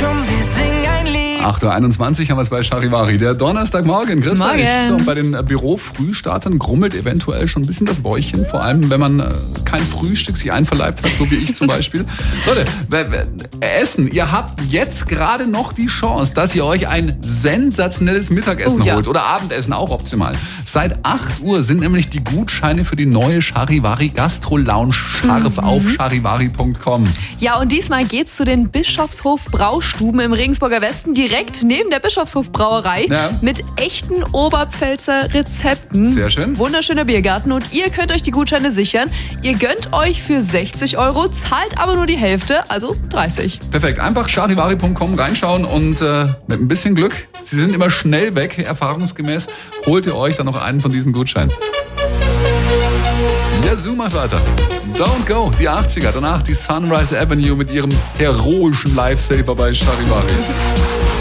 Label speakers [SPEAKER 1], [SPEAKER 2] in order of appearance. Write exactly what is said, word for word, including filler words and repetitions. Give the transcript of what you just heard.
[SPEAKER 1] Komm, wir singen ein Lied.
[SPEAKER 2] acht Uhr einundzwanzig haben wir es bei Charivari. Der Donnerstagmorgen. Grüß euch. So, bei den Bürofrühstartern grummelt eventuell schon ein bisschen das Bäuchchen. Vor allem, wenn man äh, kein Frühstück sich einverleibt hat, so wie ich zum Beispiel. Leute, Essen. Ihr habt jetzt gerade noch die Chance, dass ihr euch ein sensationelles Mittagessen
[SPEAKER 3] Oh, ja.
[SPEAKER 2] holt. Oder Abendessen auch optimal. Seit acht Uhr sind nämlich die Gutscheine für die neue Charivari Gastro Lounge scharf
[SPEAKER 3] Mhm.
[SPEAKER 2] auf charivari punkt com.
[SPEAKER 3] Ja, und diesmal geht's zu den Bischofshof Braustuben im Regensburger Westen, direkt neben der Bischofshof Brauerei,
[SPEAKER 2] Ja.
[SPEAKER 3] mit echten Oberpfälzer Rezepten.
[SPEAKER 2] Sehr schön.
[SPEAKER 3] Wunderschöner Biergarten und ihr könnt euch die Gutscheine sichern. Ihr gönnt euch für sechzig Euro, zahlt aber nur die Hälfte, also dreißig.
[SPEAKER 2] Perfekt. Einfach charivari punkt com reinschauen und äh, mit ein bisschen Glück, sie sind immer schnell weg, erfahrungsgemäß, holt ihr euch dann noch einen von diesen Gutscheinen. Yazoo macht weiter. Don't Go, die achtziger. Danach die Sunrise Avenue mit ihrem heroischen Lifesaver bei Charivari.